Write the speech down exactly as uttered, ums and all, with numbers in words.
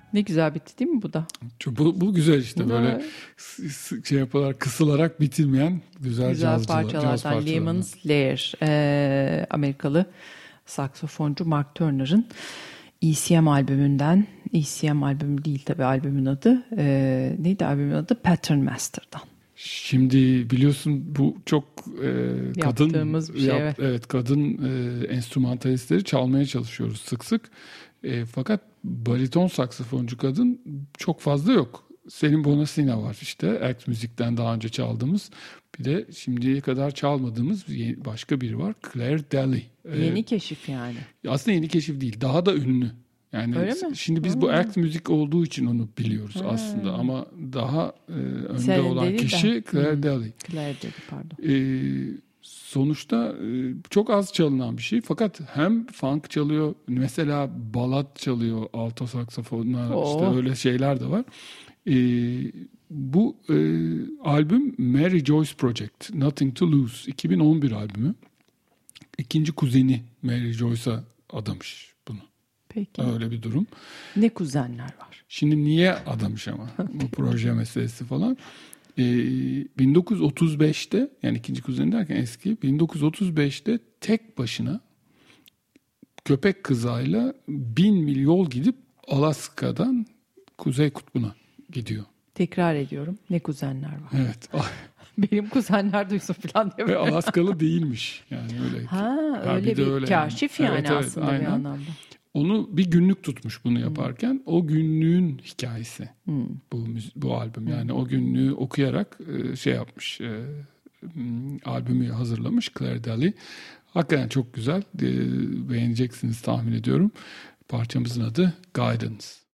Ne güzel bitti değil mi bu da? Çok, bu, bu güzel işte böyle şey yapılarak kısılarak bitilmeyen güzel, güzel cazcılar, parçalardan. caz parçalarından. Lemon's Lair, e, Amerikalı saksafoncu Mark Turner'ın E C M albümünden, E C M albümü değil tabii albümün adı, e, neydi albümün adı? Pattern Master'dan. Şimdi biliyorsun bu çok e, kadın yaptığımız bir şey. yap, evet. evet kadın e, enstrümantalistleri çalmaya çalışıyoruz sık sık. E, fakat bariton saksafoncu kadın çok fazla yok. Selin Bonacina var işte. Act Music'ten daha önce çaldığımız. Bir de şimdiye kadar çalmadığımız başka biri var. Claire Daly. E, Yeni keşif yani. Aslında yeni keşif değil. Daha da ünlü. Yani öyle mi? Şimdi biz hmm. bu act müzik olduğu için onu biliyoruz hmm. aslında ama daha e, önde Selin olan kişi de. Claire hmm. Daly. Claire Daly pardon. E, sonuçta e, çok az çalınan bir şey fakat hem funk çalıyor mesela balat çalıyor alto saksafonlar oh. işte öyle şeyler de var. E, bu e, albüm Mary Joyce Project Nothing to Lose iki bin on bir albümü. İkinci kuzeni Mary Joyce'a adamış bunu. Peki. Öyle bir durum. Ne kuzenler var? Şimdi niye adamış ama bu proje meselesi falan. Ee, bin dokuz yüz otuz beşte yani ikinci kuzeni derken eski bin dokuz yüz otuz beşte tek başına köpek kızağıyla bin mil yol gidip Alaska'dan Kuzey Kutbu'na gidiyor. Tekrar ediyorum. Ne kuzenler var? Evet. Benim kuzenler duysun falan diye. Ve Alaskalı değilmiş. Yani öyle. Ha, ha, öyle bir, bir öyle kaşif yani, yani evet, aslında evet, bir anlamda. Onu bir günlük tutmuş bunu yaparken. Hmm. O günlüğün hikayesi hmm. bu bu albüm. Yani hmm. o günlüğü okuyarak şey yapmış. Albümü hazırlamış Claire Daly. Hakikaten çok güzel. Beğeneceksiniz tahmin ediyorum. Parçamızın adı Guidance.